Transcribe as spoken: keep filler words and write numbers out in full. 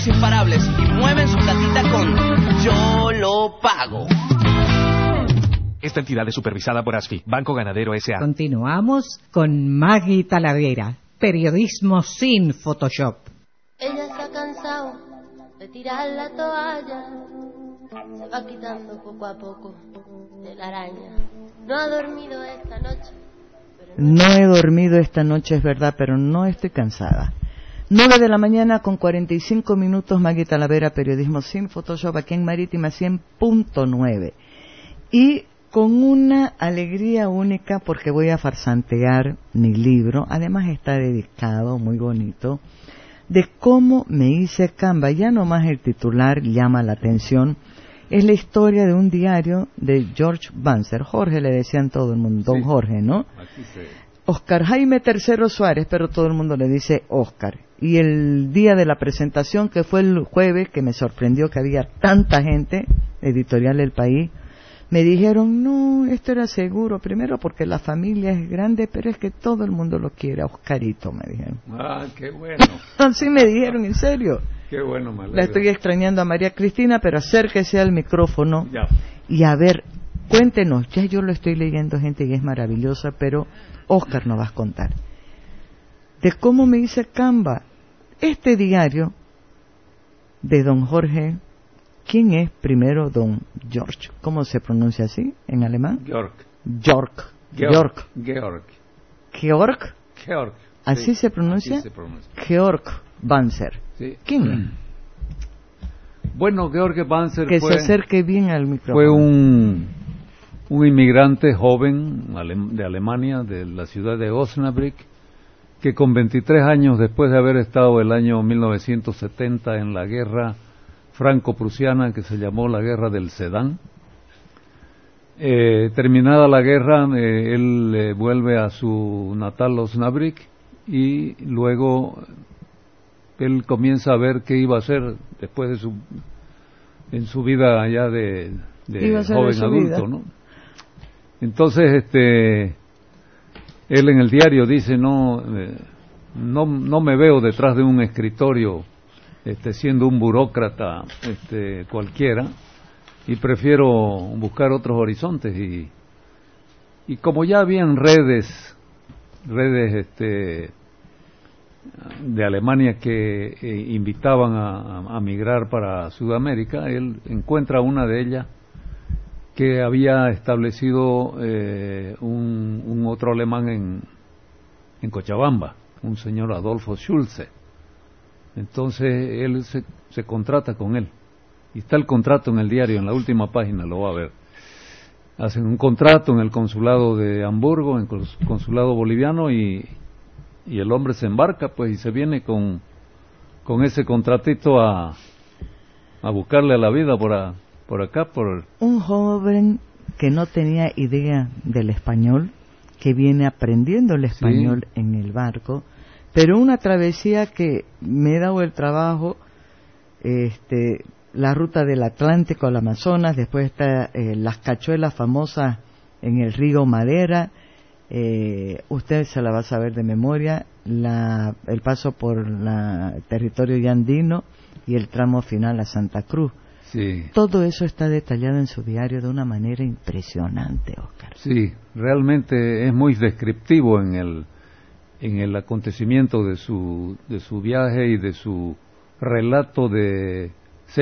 Imparables y mueven su platita con Yo lo pago. Esta entidad es supervisada por ASFI, Banco Ganadero S A Continuamos con Maggie Talavera, periodismo sin Photoshop. Ella se ha cansado de tirar la toalla, se va quitando poco a poco de la araña. No ha dormido esta noche. Pero no... no he dormido esta noche, es verdad, pero no estoy cansada. nueve de la mañana con cuarenta y cinco minutos, Maggie Talavera, periodismo sin Photoshop, aquí en Marítima cien punto nueve. Y con una alegría única porque voy a farsantear mi libro, además está dedicado, muy bonito, de cómo me hice Canva. Ya nomás el titular llama la atención. Es la historia de un diario de George Banzer. Jorge le decían todo el mundo, don sí, Jorge, ¿no? Aquí se... Oscar Jaime Tercero Suárez, pero todo el mundo le dice Oscar. Y el día de la presentación, que fue el jueves, que me sorprendió que había tanta gente, editorial El País, me dijeron, no, esto era seguro, primero porque la familia es grande, pero es que todo el mundo lo quiere, a Oscarito, me dijeron. Ah, qué bueno. Así me dijeron, en serio. Qué bueno, me alegro. La estoy extrañando a María Cristina, pero acérquese al micrófono ya. Y a ver, cuéntenos, ya yo lo estoy leyendo, gente, y es maravillosa, pero Oscar nos va a contar de cómo me hice Canva. Este diario de don Jorge, ¿quién es primero don George? ¿Cómo se pronuncia así en alemán? Georg. Georg. Georg. Georg. Georg. Georg. ¿Así sí, se pronuncia? Así se pronuncia. Georg Banzer. Sí. ¿Quién es? Bueno, Georg Banzer que fue... se acerque bien al micrófono. Fue un, un inmigrante joven de Alemania, de la ciudad de Osnabrück, que con veintitrés años, después de haber estado el año mil novecientos setenta en la guerra franco-prusiana que se llamó la Guerra del Sedán, eh, terminada la guerra, eh, él eh, vuelve a su natal Osnabrück y luego él comienza a ver qué iba a hacer después de su en su vida ya de, de joven adulto, ¿no? Entonces, este, él en el diario dice, no, eh, no, no me veo detrás de un escritorio, este, siendo un burócrata, este, cualquiera, y prefiero buscar otros horizontes. Y, y como ya habían redes, redes, este, de Alemania que eh, invitaban a, a migrar para Sudamérica, él encuentra una de ellas que había establecido eh, un, un otro alemán en, en Cochabamba, un señor Adolfo Schulze. Entonces él se, se contrata con él, y está el contrato en el diario, en la última página lo va a ver. Hacen un contrato en el consulado de Hamburgo, en el consulado boliviano, y y el hombre se embarca, pues, y se viene con con ese contratito a a buscarle a la vida por a, por acá, por... Un joven que no tenía idea del español, que viene aprendiendo el español sí. en el barco, pero una travesía que me he dado el trabajo, este, la ruta del Atlántico al Amazonas, después está eh, las cachuelas famosas en el río Madera. Eh, usted se la va a saber de memoria, la, el paso por la, el territorio yandino y el tramo final a Santa Cruz. Sí. Todo eso está detallado en su diario de una manera impresionante, Oscar. Sí, realmente es muy descriptivo en el en el acontecimiento de su de su viaje y de su relato de